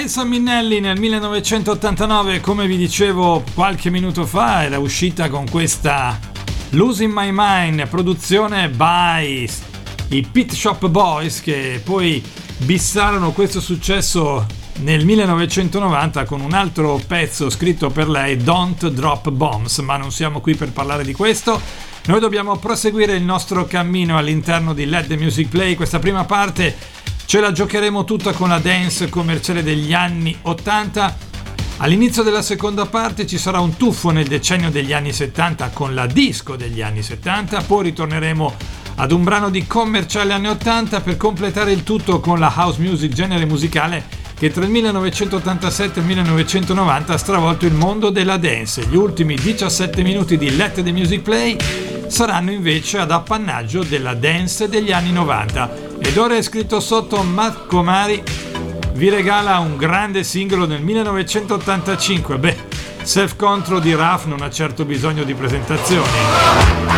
Liza Minnelli nel 1989, come vi dicevo qualche minuto fa, era uscita con questa Losing My Mind, produzione by i Pet Shop Boys, che poi bissarono questo successo nel 1990 con un altro pezzo scritto per lei, Don't Drop Bombs, ma non siamo qui per parlare di questo. Noi dobbiamo proseguire il nostro cammino all'interno di Let the Music Play. Questa prima parte ce la giocheremo tutta con la dance commerciale degli anni 80. All'inizio della seconda parte ci sarà un tuffo nel decennio degli anni 70 con la disco degli anni 70, poi ritorneremo ad un brano di commerciale anni 80 per completare il tutto con la house music, genere musicale che tra il 1987 e il 1990 ha stravolto il mondo della dance. Gli ultimi 17 minuti di Let the Music Play saranno invece ad appannaggio della dance degli anni 90. Ed ora è scritto sotto: Marco Mari vi regala un grande singolo del 1985. Self Control di Raf non ha certo bisogno di presentazioni.